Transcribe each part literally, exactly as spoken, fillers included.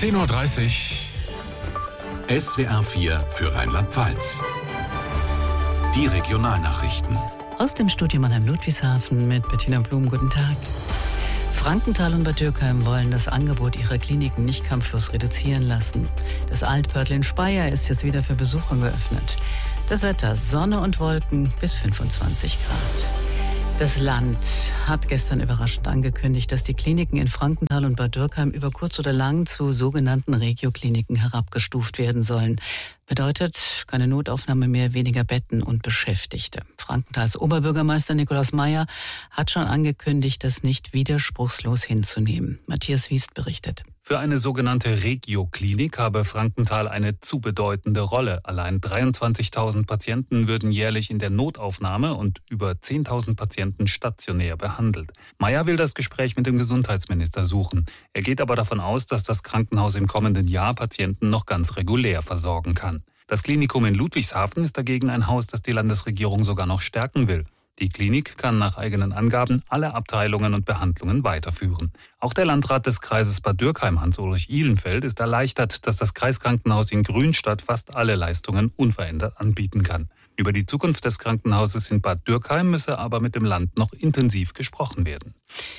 zehn Uhr dreißig. S W R vier für Rheinland-Pfalz. Die Regionalnachrichten. Aus dem Studio Mannheim-Ludwigshafen mit Bettina Blum. Guten Tag. Frankenthal und Bad Dürkheim wollen das Angebot ihrer Kliniken nicht kampflos reduzieren lassen. Das Altpörtl in Speyer ist jetzt wieder für Besucher geöffnet. Das Wetter: Sonne und Wolken bis fünfundzwanzig Grad. Das Land hat gestern überraschend angekündigt, dass die Kliniken in Frankenthal und Bad Dürkheim über kurz oder lang zu sogenannten Regiokliniken herabgestuft werden sollen. Bedeutet keine Notaufnahme mehr, weniger Betten und Beschäftigte. Frankenthals Oberbürgermeister Nikolaus Meyer hat schon angekündigt, das nicht widerspruchslos hinzunehmen. Matthias Wiest berichtet. Für eine sogenannte Regioklinik habe Frankenthal eine zu bedeutende Rolle. Allein dreiundzwanzigtausend Patienten würden jährlich in der Notaufnahme und über zehntausend Patienten stationär behandelt. Meyer will das Gespräch mit dem Gesundheitsminister suchen. Er geht aber davon aus, dass das Krankenhaus im kommenden Jahr Patienten noch ganz regulär versorgen kann. Das Klinikum in Ludwigshafen ist dagegen ein Haus, das die Landesregierung sogar noch stärken will. Die Klinik kann nach eigenen Angaben alle Abteilungen und Behandlungen weiterführen. Auch der Landrat des Kreises Bad Dürkheim, Hans-Ulrich Ihlenfeld, ist erleichtert, dass das Kreiskrankenhaus in Grünstadt fast alle Leistungen unverändert anbieten kann. Über die Zukunft des Krankenhauses in Bad Dürkheim müsse aber mit dem Land noch intensiv gesprochen werden.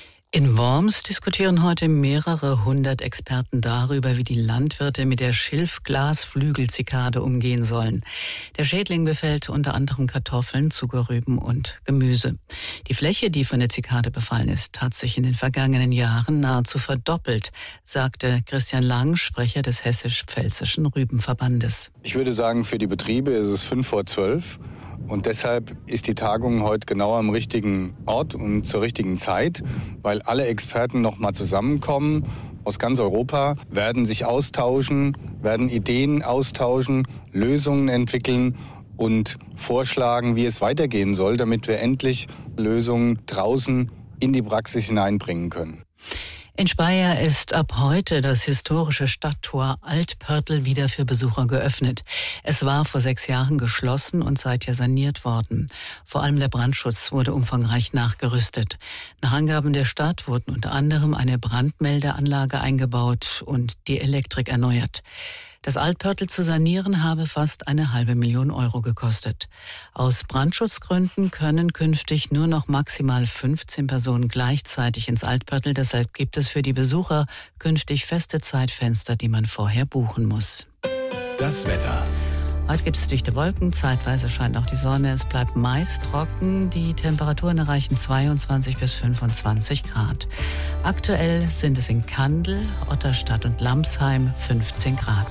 In Worms diskutieren heute mehrere hundert Experten darüber, wie die Landwirte mit der Schilfglasflügelzikade umgehen sollen. Der Schädling befällt unter anderem Kartoffeln, Zuckerrüben und Gemüse. Die Fläche, die von der Zikade befallen ist, hat sich in den vergangenen Jahren nahezu verdoppelt, sagte Christian Lang, Sprecher des Hessisch-Pfälzischen Rübenverbandes. Ich würde sagen, für die Betriebe ist es fünf vor zwölf. Und deshalb ist die Tagung heute genau am richtigen Ort und zur richtigen Zeit, weil alle Experten noch mal zusammenkommen aus ganz Europa, werden sich austauschen, werden Ideen austauschen, Lösungen entwickeln und vorschlagen, wie es weitergehen soll, damit wir endlich Lösungen draußen in die Praxis hineinbringen können. In Speyer ist ab heute das historische Stadttor Altpörtl wieder für Besucher geöffnet. Es war vor sechs Jahren geschlossen und seither saniert worden. Vor allem der Brandschutz wurde umfangreich nachgerüstet. Nach Angaben der Stadt wurden unter anderem eine Brandmeldeanlage eingebaut und die Elektrik erneuert. Das Altpörtl zu sanieren habe fast eine halbe Million Euro gekostet. Aus Brandschutzgründen können künftig nur noch maximal fünfzehn Personen gleichzeitig ins Altpörtl. Deshalb gibt es für die Besucher künftig feste Zeitfenster, die man vorher buchen muss. Das Wetter. Heute gibt es dichte Wolken, zeitweise scheint auch die Sonne. Es bleibt meist trocken. Die Temperaturen erreichen zweiundzwanzig bis fünfundzwanzig Grad. Aktuell sind es in Kandel, Otterstadt und Lamsheim fünfzehn Grad.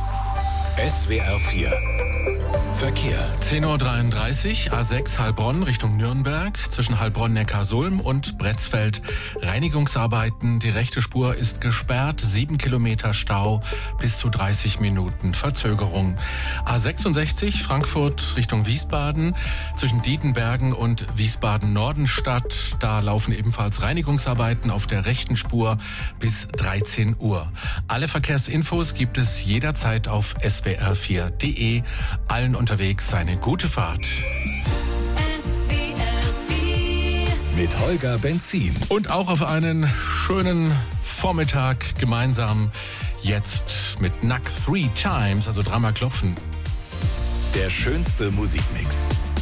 S W R vier Verkehr. zehn Uhr dreiunddreißig, A sechs Heilbronn Richtung Nürnberg, zwischen Heilbronn-Neckarsulm und Bretzfeld. Reinigungsarbeiten, die rechte Spur ist gesperrt, sieben Kilometer Stau, bis zu dreißig Minuten Verzögerung. A sechsundsechzig Frankfurt Richtung Wiesbaden, zwischen Dietenbergen und Wiesbaden-Nordenstadt. Da laufen ebenfalls Reinigungsarbeiten auf der rechten Spur bis dreizehn Uhr. Alle Verkehrsinfos gibt es jederzeit auf S W R vier Punkt de. Allen unterwegs eine gute Fahrt. Mit Holger Benzin. Und auch auf einen schönen Vormittag gemeinsam jetzt mit Knack Three Times, also dreimal klopfen. Der schönste Musikmix.